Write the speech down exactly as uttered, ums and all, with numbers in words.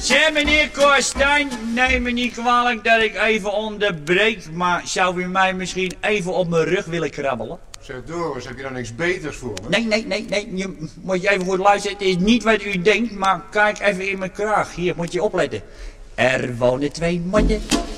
Zeg, meneer Korstijn, neem me niet kwalijk dat ik even onderbreek, maar zou u mij misschien even op mijn rug willen krabbelen? Zeg Doris, heb je dan niks beters voor me? Nee, nee, nee, nee, je moet je even goed luisteren. Het is niet wat u denkt, maar kijk even in mijn kraag. Hier, moet je opletten. Er wonen twee mannen